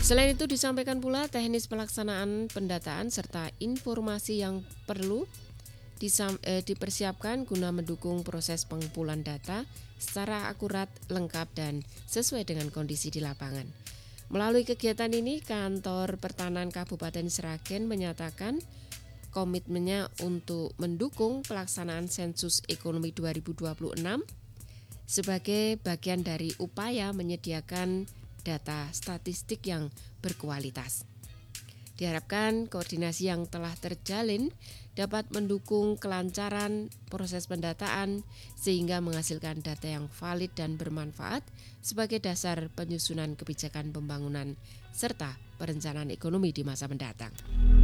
Selain itu disampaikan pula teknis pelaksanaan pendataan serta informasi yang perlu dipersiapkan guna mendukung proses pengumpulan data secara akurat, lengkap, dan sesuai dengan kondisi di lapangan. Melalui kegiatan ini, Kantor Pertanahan Kabupaten Sragen menyatakan komitmennya untuk mendukung pelaksanaan sensus ekonomi 2026 sebagai bagian dari upaya menyediakan data statistik yang berkualitas. Diharapkan koordinasi yang telah terjalin dapat mendukung kelancaran proses pendataan sehingga menghasilkan data yang valid dan bermanfaat sebagai dasar penyusunan kebijakan pembangunan serta perencanaan ekonomi di masa mendatang.